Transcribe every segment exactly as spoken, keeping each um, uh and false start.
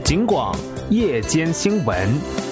警广夜间新闻。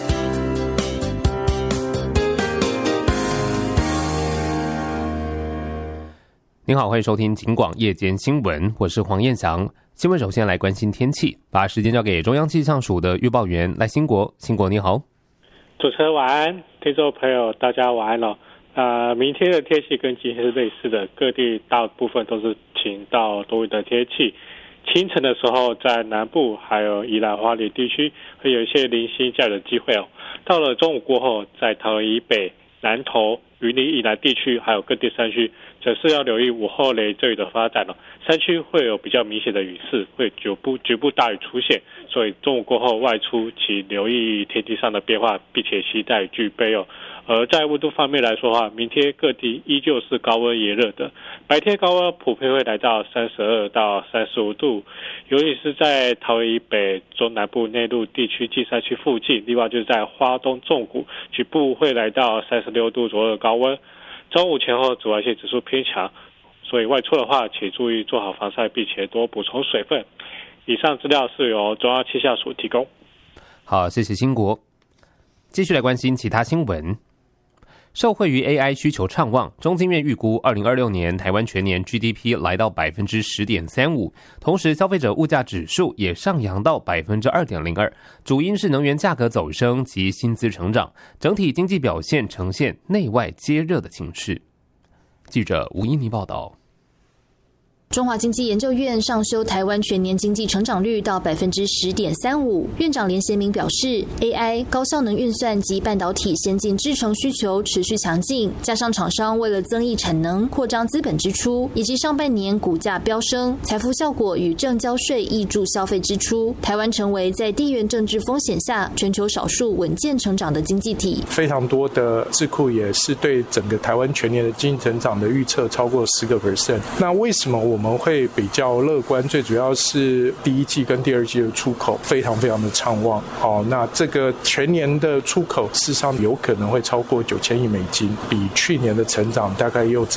您好，欢迎收听警广夜间新闻，我是黄彦翔。新闻首先来关心天气，把时间交给中央气象署的预报员赖兴国。兴国你好。 主持人晚安，听众朋友大家晚安了。呃，明天的天气跟今天是类似的，各地大部分都是晴到多云的天气。清晨的时候，在南部还有宜兰花莲地区会有一些零星降雨的机会哦。到了中午过后，在桃园以北、南投、云林以南地区还有各地山区，则是要留意午后雷阵雨的发展哦。山区会有比较明显的雨势，会局部局部大雨出现，所以中午过后外出请留意天气上的变化，并且携带雨具备哦。而在温度方面来说的话，明天各地依旧是高温炎热的，白天高温普遍会来到三十二到三十五度，尤其是在桃园以北、中南部内陆地区、近山区附近，另外就是在花东纵谷局部会来到三十六度左右的高温。中午前后紫外线指数偏强，所以外出的话，请注意做好防晒，并且多补充水分。以上资料是由中央气象署提供。 好，谢谢兴国。继续来关心其他新闻。受惠于 A I 需求畅旺，中经院预估二零二六年台湾全年 G D P 来到 百分之十点三五， 同时消费者物价指数也上扬到 百分之二点零二， 主因是能源价格走升及薪资成长，整体经济表现呈现内外皆热的情势。记者吴依妮报道。 中华经济研究院上修台湾全年经济成长率到 百分之十点三五， 院长连贤明表示 A I 高效能运算及半导体先进制程需求持续强劲，加上厂商为了增益产能、扩张资本支出，以及上半年股价飙升，财富效果与正交税挹注消费支出，台湾成为在地缘政治风险下全球少数稳健成长的经济体。 非常多的智库也是对整个台湾全年的经济成长的预测超过 百分之十。 那为什么我我们会比较乐观？最主要是第一季跟第二季的出口非常非常的畅旺，哦，那这个全年的出口事实上有可能会超过九千亿美金，比去年的成长大概又